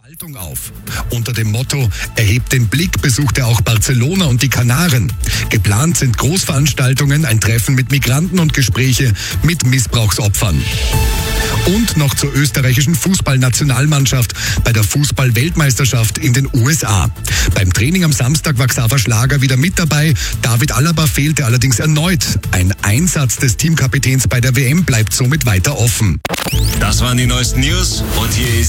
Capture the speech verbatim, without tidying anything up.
Haltung auf. Unter dem Motto "Erhebt den Blick" besucht er auch Barcelona und die Kanaren. Geplant sind Großveranstaltungen, ein Treffen mit Migranten und Gespräche mit Missbrauchsopfern. Und noch zur österreichischen Fußballnationalmannschaft bei der Fußball-Weltmeisterschaft in den U S A. Beim Training am Samstag war Xaver Schlager wieder mit dabei. David Alaba fehlte allerdings erneut. Ein Einsatz des Teamkapitäns bei der W M bleibt somit weiter offen. Das waren die neuesten News und hier ist